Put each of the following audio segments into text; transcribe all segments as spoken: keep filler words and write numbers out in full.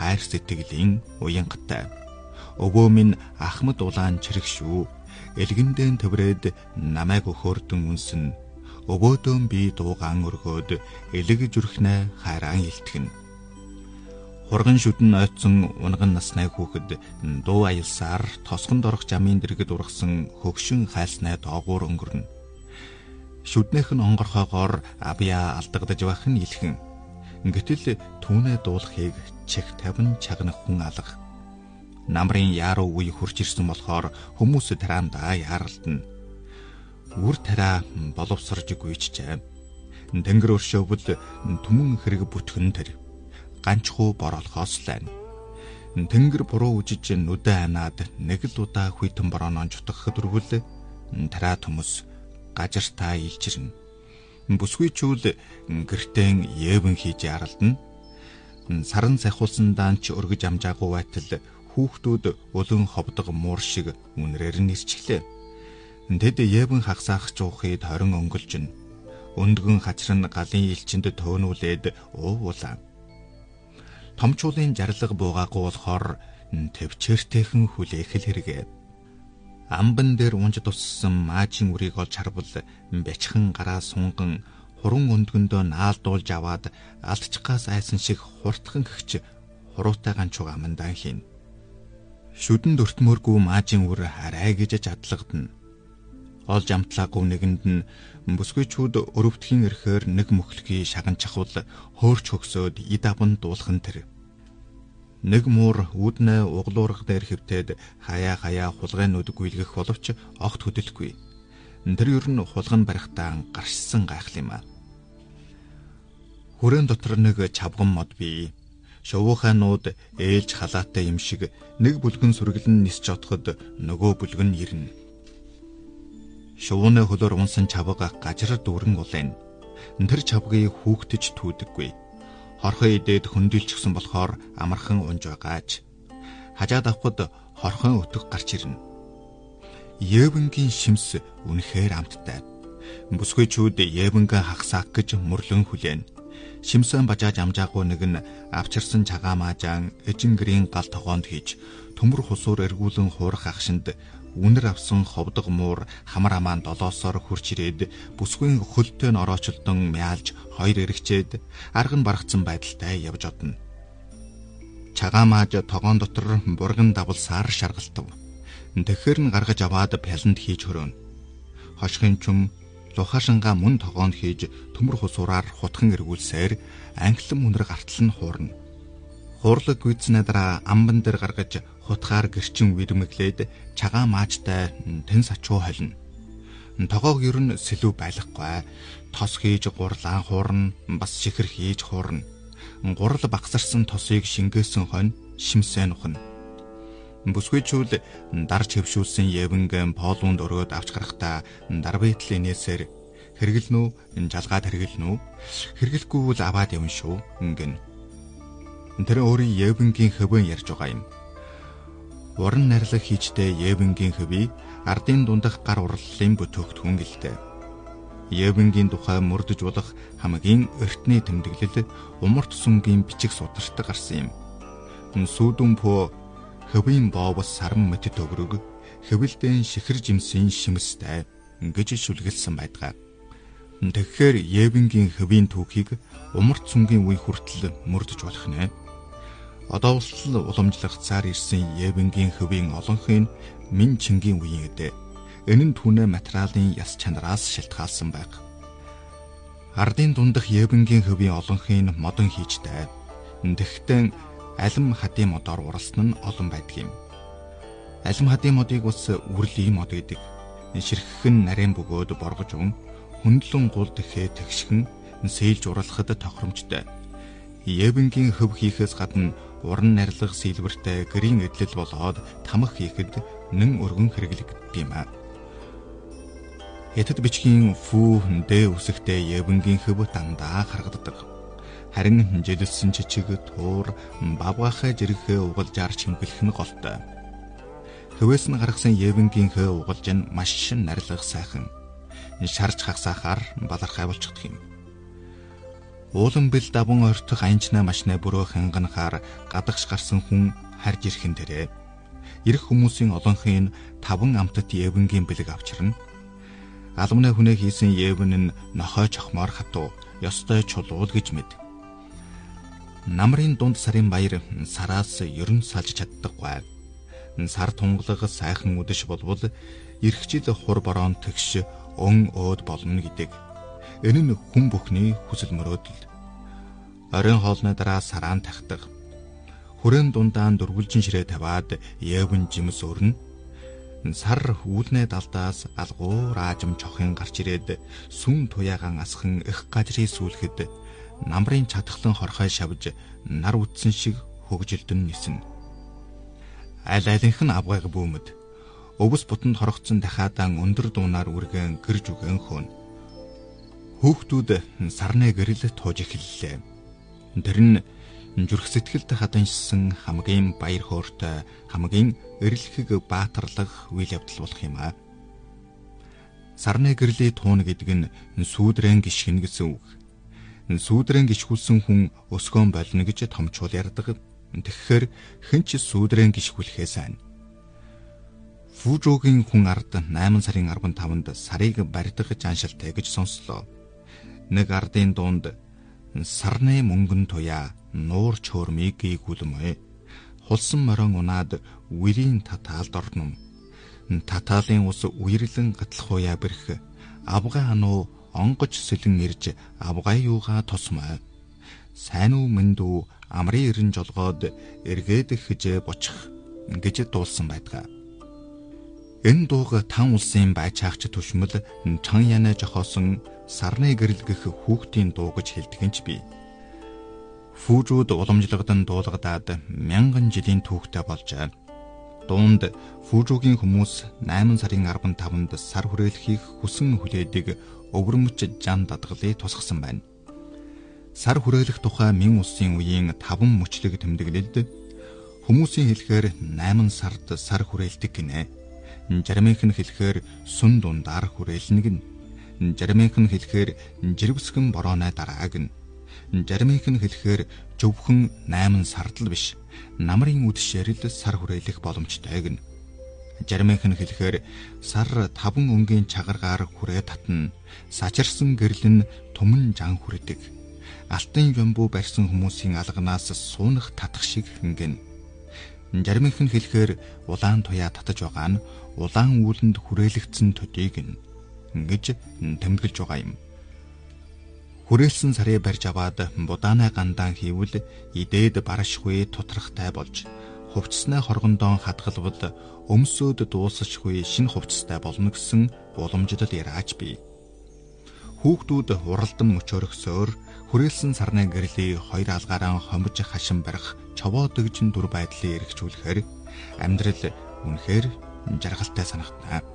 хайр сэтгэлийн уянгатай. Өвөө минь ахмад улаан чирэг шүү. Элгэндэн төврээд намайг өхөөрдөн үнсэн. Өвөөдөө би дуугаан өргөөд элэг зүрхнээ хайраан илтгэн. Хурган шүдэн ойцсон унган насны хүүхэд дуу аялсаар тосгонд орох жамын дэргэд ургасан хөгшин хайлснаа доогуур өнгөрнө. Шүднийх нь онгорхоогоор абьяа алдагдаж байх нь илхэн. Гэтэл түүнээ дуулахыг чих тавин чагнах хүн алга. Намрын яаруу үе хурж ирсэн болохоор хүмүүс тараандаа яаралдана. Үр тараа боловсрож гүйчжээ. Тэнгэр өршөөвөл түмэн хэрэг бүтгэн тэр. Ганчхуу бороолохоос лайна. Тэнгэр буруу үжиж нүдэ анаад нэг л удаа хүйтэн борооноон чутгах дөрвөл тараа төмөс гажартаа илжирнэ. Бүсгүйчүүл гэртэн Евэн хийж яралдана. Саран сахиулсан даанч өргөж амжаагүй байтал хүүхдүүд өлөн ховдог муур шиг үнрээр нь ирчихлээ. Тэд Евэн хагсаах жуухыг хорин өнгөлжнө. Өндгөн хачран галын элчинд төөнүүлээд уувуулаа. Томчуулын жарлаг буугаагүй болохоор төвчээртэйхэн хүлээх л хэрэгэ. Амбан дээр унж туссан маажийн үрийг олж харвал бячхан гараа сунган хуран өндгөндөө наалдуулж аваад алдчихгаас айсан шиг хурдхан гихч хуруутай ганчууга амандан хийн. Шүдэн дөртмөргүй маажийн үр арай гэж чадлагдана. Олж амтлаагүй нэгэнд нь бүсгүйчүүд өрөвдхийн ирэхээр нэг мөхлөгийг шаганчахвал хөөрч хөгсөөд ид аван дуулхан тэр. Нэг муур үүднээ углуурах дээр хөвтөөд хаяа хаяа хулгайнууд гүйлгэх боловч огт хөдөлгүй. Тэр ер нь хулган барихтаа гаршсан гайхал юм а. Хүрэн дотор нэг чавган мод бий. Шувууханууд ээлж халаатай юм шиг нэг бүлгэн сүргэлэн нисч отоход нөгөө бүлгэн ирнэ. Шувууны хөлөөр унсан чавга гажир дүүрэн улайна. Тэр чавгийг хүүхтэж түүдэггүй. Хорхоо идээд хөндөлчихсөн болохоор амархан унж байгааж. Хажаад авахд хорхоо өтөг гарч ирнэ. Евэнгийн шимс үнэхээр амттай. Бүсгүйчүүд Евэнгээ хагсаах гэж мөрлөн хүлээн. Шимсэн бажааж амжаагүй нэг нь авчирсан цагаан маажаан эжингэрийн гал тогоонд хийж төмөр хусуур эргүүлэн хуурах ахшинд үнэр авсан ховдог муур хамар амаан долоосоор хурж ирээд бүсгүйн хөлтөө н ороочилдон мяалж хоёр эргчээд арга нь баргацсан байдалтай явж одно. Цагаан мааж тогоон дотор бурган давалсаар шаргалтав. Тэгэхэр нь гаргаж аваад пяланд хийж хөрөөнө. Хошхын чүм лухашингаа мөн тогоонд хийж төмөр хусуураар хутхан эргүүлсээр анхлан үнэр гартал нь хуурна. Хурлаг гүйцснээ дараа амбан дээр гаргаж хутгаар гэрчин вэрмэглээд цагаан маажтай тэн сачуу холно. Тогоог ер нь сэлүү байлахгүй. Тос хийж гурлаан хуурна, бас шихэр хийж хуурна. Гурал багсарсан тосыг шингээсэн хонь шимсээ нухна. Бүсгүйчүүл дарж хөвшүүлсэн Евэнгийн полунд өрөөд авч гарахдаа дарбайтл инээсээр хэрэгэлнүү, жалгаад хэрэгэлнүү, хэрэгэлгүй бол аваад явна шүү ингэн. Тэр өөрийн Евэнгийн хөвөн ярьж байгаа юм. Уран нарилга хийжтэй Евэнгийн хөвий ардын дундах гар урлалын бүтээгт хүн гэлтэй. Евэнгийн тухай мөрдөж болох хамгийн эртний тэмдэглэл умар тусангийн бичиг сударт гарсан юм. Сүүдүн пөө хөвийн боовс саран мэт төгрөг хэвэлдэн шихэр жимсийн шимстэй гэж шүлгэлсэн байдаг. Тэгэхээр Евэнгийн хөвийн түүхийг умар цүнгийн үе хүртэл мөрдөж болох нэ. Одоо устал уламжлагдсаар ирсэн Евэнгийн хөвийн олонхын Мин Чингийн үеийн эдэ. Энэ нь түүний материалын яс чанараас шалтгаалсан байг. Ардын дундах Евэнгийн хөвийн олонхын модон хийжтэй. Тэгэхдээ алим хадын модоор уралсан нь олон байдаг юм. Алим хадын модыг бас үрлийн мод гэдэг. Ширххэн нарийн бөгөөд боргож өн хөндлөн гул тэхээ тэгшхэн сэлж уралхад тохиромжтой. Евэнгийн хөв хийхээс гадна уран нарилга сэлбэртэй гэрийн эдлэл болоод тамх хийхэд нэн өргөн хэрэглэгддэг юм а. Хятад бичгийн фүү дэ үсэгтэй Евэнгийн хөв дандаа харагддаг. Харин жилсэн чичиг туур бавгаахай жирхээ угалжаар чимгэлэх нь голтой. Хөвөөс нь гаргасан Евэнгийн хөө угалж нь маш нарилгах сайхан. Шарж хагсаахаар балархай болчихдөг юм. Уулан бэл даван ортох аянчнаа машнаа бүрөө ханганахаар гадагш гарсан хүн харж ирхэн тэрэ. Ирэх хүмүүсийн олонхын таван амтат Евенгийн бэлэг авчирна. Албаны хүнээ хийсэн Евен нь нохой чохмоор хатуу, ёстой чулуул гэж мэд. Намрын дунд сарын баяр сараас ерөн салж чаддаггүй. Сар тунгалаг сайхан үдэш болбол эрхчил хур борон тэгш өн өөд болно гэдэг. Энэ нь хүн бүхний хүсэл мөрөөдөл. Оройн хоолны дараа сараан тахдаг. Хүрэн дундаан дургулжин ширээ таваад Евен жимс өрнө. Сар үүлнээ далдаас алгуур аажим чохын гарч ирээд сүм туяагаан асхан их гажрыг сүүлэхэд намрын чадхлан хорхой шавж нар үтсэн шиг хөгжилдөн нисэн. Аль алинх нь авгайг бүүмэд өвс бутанд хорогцсон дахиадан өндөр дуунаар үргэн гэрж үгэн хөөн. Хүүхдүүд сарны гэрэл тууж эхэллээ. Тэр нь зүрх сэтгэлд хаданшсан хамгийн баяр хөөртэй, хамгийн эрэлхэг баатарлаг үйл явдал болох юм аа. Сарны гэрлийн туун гэдэг нь сүүдрэн гიშгэн гэсэн үг. Сүүдрэн гიშгүүлсэн хүн өсгөн болно гэж томчуул ярьдаг. Тэгэхээр хэн ч сүүдрэн гიშгүүлэхээ сайн. Фужуугийн хүн ард найман сарын арван таванд сарыг барьдаг жаншилтай гэж сонслоо. Нэг ардын дунд сарны мөнгөн туяа нуур чөөрмийг гүйгүүлмэ. Хулсан морон унаад үрийн татаалд орном. Татаалын ус үерлэн гатлах уяа бэрх. Авгай ануу онгож сэлэн ирж авгай юугаа тосмоо. Сайн уу мэнд үү амрын ирэн жолгоод эргээд хижээ бочих гэж дуулсан байдаг. Энэ дууг тан улсын байчаагч түшмэл чан янаа жохоосон сарны гэрэл гэх хүүхдийн дуу гэж хэлдэгэнч би. Фужууд уламжлагдан дуулгадаад мянган жилийн түүхтэй болжээ. Дуунд Фужуугийн хүмүүс найман сарын арван таванд сар хүрээлхийг хүсэн хүлээдэг өвөрмөч жан дадгалыг тусгасан байна. Сар хүрээлэх тухай мэн улсын үеийн таван мөчлөг тэмдэглэлд хүмүүсийн хэлэхээр найман сард сар хүрээлдэг гинэ. Жармынх нь хэлэхээр сүн дундаар хүрээлнэ гин. Жармынх нь хэлэхээр жирвсгэн борооны дараа гин. Жармынх нь хэлэхээр зөвхөн найман сардл биш, намрын үдшээрэл сар хүрээлэх боломжтой гин. Жармынх нь хэлэхээр сар таван өнгийн чагаргаар хүрээ татна, сачирсан гэрэл нь түмэн жан хүрдэг. Алтан жамбуу барьсан хүмүүсийн алганаас суунах татах шиг хингэн. Жармынх нь хэлэхээр улаан туяа татаж байгаа нь улаан үүлэнд хүрээлэгдсэн төдийг ингэж тэмдэглэж байгаа юм. Хүрээлсэн сарыг барьж аваад будааны гандаан хийвэл идээд барашгүй тутрахтай болж хувцснаа хоргондоо хадгалбал өмсөөд дуусachгүй шинэ хувцастай болно гэсэн уламжлал яриач бий. Хүүхдүүд уралдан мөчөөрөхсөөр хүрээлсэн сарны гэрлийн хоёр алгаараа хомж хашин барих човоо дэгжин дүр байдлыг эргчүүлэхээр амьдрал үнэхээр жаргалтай санагдана.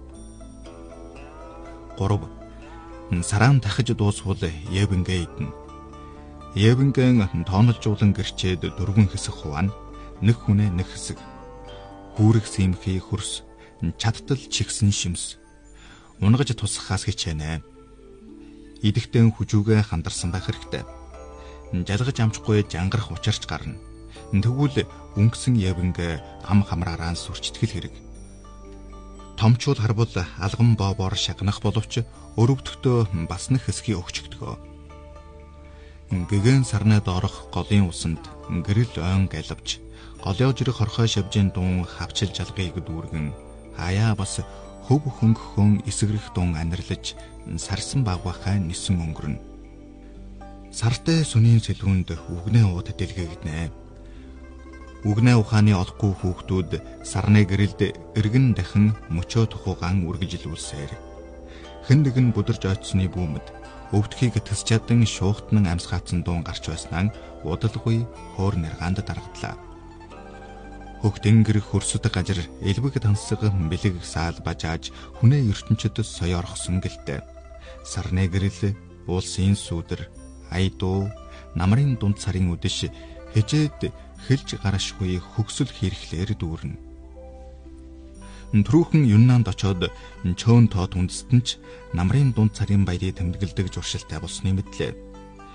гурав. Сараан тахиж дуусвал Евенгээ идэнэ. Евенген тоонолжуулан гэрчээд дөрвөн хэсэг хуваана. Нэг хүнээ нэг хэсэг. Хүүрэг симхий хөрс, чадтал чигсэн шимс. Унгаж тусахаас хичээнэ. Идэхтэн хүжүүгээ хандарсан байх хэрэгтэй. Жалгаж амжихгүй жангарах учирч гарна. Тэгвэл өнгөсөн Евенгээ ам хамраараа сүрчтгэл хэрэг. Томчууд харбал алган бообоор шагнах боловч өрөвдөлтөө бас нэг хэсгийг өгчөгдгөө. Гэгэн сарны доорох голын усанд гэрэл ойн галавч голио жирэх хорхой шавжийн дуун хавчил жалгыг дүүргэн хаяа бас хөв хөнгөхөн эсгэрэх дуун анарлаж сарсан багвахаа нисэн өнгөрнө. Сартай сүнийн сэлгүүнд үгнээ ууд дэлгэгдэнэ. Үгнээ ухааны олохгүй хүүхдүүд сарны гэрэлд эргэн дахин мөчөө тухугаан үргэлжилүүлсээр хэн нэгэн бүдэрж очсны бүүмэд өвдөхийг тэс чадан шуухтан амсгаацсан дуун гарч байснаа удалгүй хөөр нэргаанд дарагдлаа. Хөгтөн гэр хөрсөд гажир элбэг тансаг бэлэг саал бажааж хүнээ ертөнчид соёо орхсон гэлтэй. Сарны гэрэл улсын сүудэр айдуу намрын дунд сарын үдэш хежээд хэлж гарашгүй хөгсөл хэрэглээр дүүрнэ. Түрүүхэн Юннанд очоод чөөн тоод үндэстэн ч намрын дунд царын баярыг тэмдэглэдэг зуршилтай болсны мэдлээ.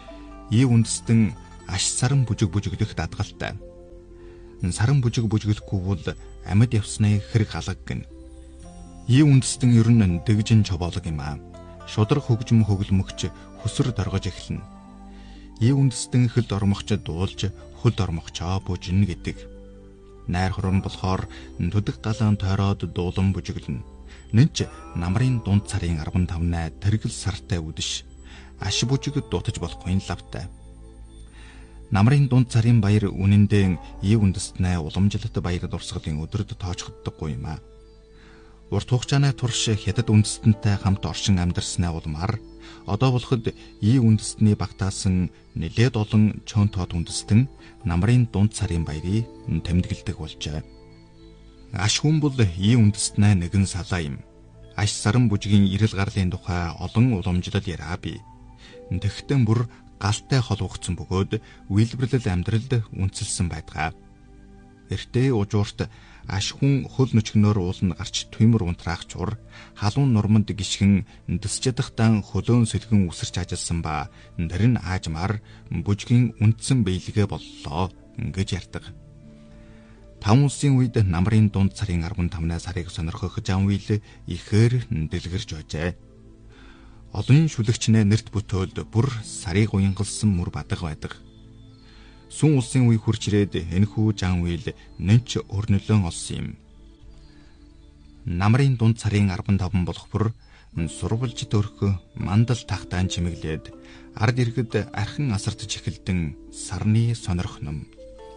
ий үндэстэн аш саран бүжиг бүжиглэх дадгалтай. Саран бүжиг бүжиглэхгүй бол амьд явсны хэрэг халаг гин. Ий үндэстэн ер нь дэгжин чобоолог юм аа. Шудраг хөгжим хөглөмөгч хөсөр доргож эхэлнэ. Ий үндэстэн хөлд ормогч дуулж хөлд ормогчоо бүжинэ гэдэг. Найр хорон болохоор төдөг галаан тойроод дуулан бүжиглэнэ. Нэнч намрын дунд сарын арван тавнаа тэргэл сартай үдэш аш бүжиг дутаж болохгүй лавтай. Намрын дунд сарын баяр үнэндээ ий үндэстнээ уламжлалт баяр дурсгалын өдрөд тоочхдоггүй юм аа. Урт хугацааны турш хятад үндэстэнтэй хамт оршин амьдарснаа улмаар одоо болоход ий үндэстний багтаасан нэлээд олон чон тоод үндэстэн намрын дунд сарын баярыг тэмдэглэдэг болжээ. Аш хүн бол ий үндэстнээ нэгэн салаа юм. Аш саран бүжгийн ирэл гарлын тухай олон уламжлал яриа бий. Тэгтэн бүр галтай холбогдсон бөгөөд үйлбэрлэл амьдралд үнэлсэн байдгаа. Эртээ ужуурт аш хүн хөл нөчгнөөр уулна гарч түймэр унтраах чур халуун нурманд гიშгэн дэсчэдхтан хөлөөн сэлгэн үсэрч ажилласан ба тэр нь аажмаар бүжгийн үндсэн биелгээ боллоо гэж ярьдаг. Таван улсын үед намрын дунд сарын арван тавнаас сарыг сонирхох зам үйл ихээр дэлгэрж байжээ. Олон шүлэгчнээ нэрт бүтөөд бүр сарыг уянгалсан мөр бадаг байдаг. Сүн улсын үе хурж ирээд энэхүү зам үйл нэнч өрнөлөөн олсон юм. Намрын дунд сарын арван таван болох бүр сурвалж төрх мандал тахтаан чимэглээд ард иргэд архин асартж эхэлдэн сарны сонирх ном.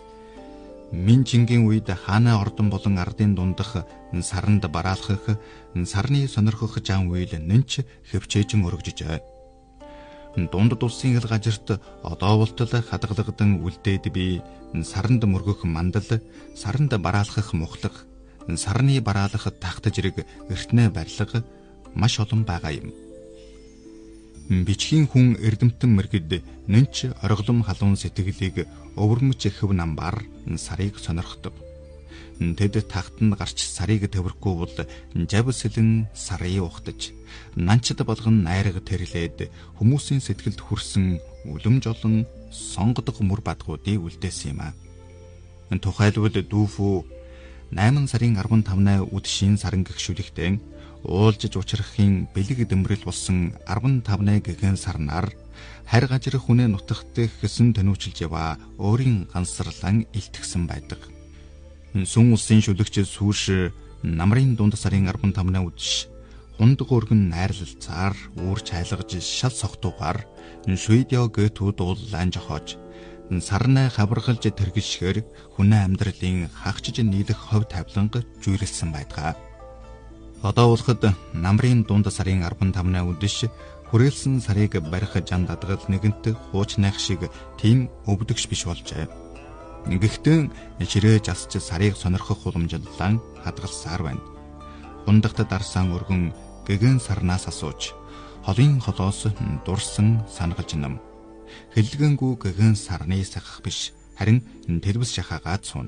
Мин жингийн үед хаана ордон болон ардын дундах саранд бараалхах сарны сонирхох зам үйл нэнч хөвчээжин өргөжжээ. Дунд улсын ил газарт одоо болтол хадгалагдан үлдээд би саранд мөргөх мандал, саранд бараалхах мухлах, сарны бараалах тахта зэрэг эртнээ барилга маш олон байгаа юм. Бичгийн хүн эрдэмтэн мэргэд нэнч орглом халуун сэтгэлийг өвөрмөж хөв намбар сарыг сонирхдог. Тэд тахт нь гарч сарыг төвөрөхгүй бол жав сэлэн сарыг ухтаж нанчд болгон найраг тэрлээд хүмүүсийн сэтгэлд хүрсэн үлэм жолон сонгодог мөр бадгуудыг үлдээсэн юм аа. Тухайлбал дүүфүү найман сарын арван тавнаа үдшийн саран гихшүүлэгтэн уулжж учрахын бэлэг дөмрөл болсон арван тавнаа гэгэн сарнаар харь гажир хүнээ нутагт хэсэн төнөөчилж яваа өөрийн гансарлан илтгэсэн байдаг. Сүн улсын шүлэгч сүүш намрын дунд сарын арван тавнаа үдш хундаг өргөн найрлалцаар үүр чайлгаж шал согтуугаар Шведио гэтүүд ууллаан жохож сарнаа хаваргалж тэргэлшгээр хүнээ амьдралын хагчиж нийлэх хов тавиланг жүйрэлсэн байдгаа. Одоо болоход намрын дунд сарын арван тавнаа үдэш хүрээлсэн сарыг барих жан дадгал нэгэнт хуучнайх шиг тийм өвдөгч биш болжээ. Гэхдээ ширээж асч сарыг сонирхох уламжлалан хадгалсаар байна. Хундагт дарсан өргөн гэгэн сарнаас асууж холын холоос дурсан сангалж нам. Хэлгэнгүү гэгэн сарны сахах биш харин тэрбэс шахаагаад суун.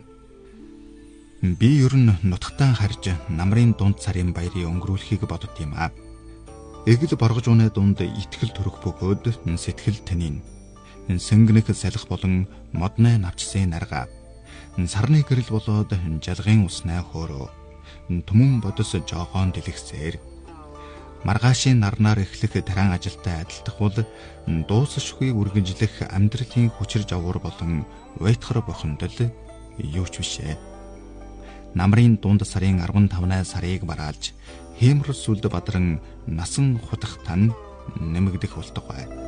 Би ер нь нутагтаа харж намрын дунд сарын баярыг өнгөрүүлэхийг бодд юм аа. Эгэл боргож унаа дунд итгэл төрөх бөгөөд сэтгэл тэнийн. Сэнгэнэх салхи болон модны навчсан нарга. Сарны гэрэл болоод жалгын уснаа хөөрөө. Түмэн бодос жоогоон дэлгэсээр. Маргаашийн нарнаар эхлэх таран ажилтай адилдах бол дуусшгүй үргэлжлэх амьдралын хүчир жавуур болон уйтхар бохондол юу ч бишээ. Намрын дунд сарын арван тавнаа сарыг бараалж хиймэр сүлд бадран насан хутах тань нэмэгдэх болдог бай.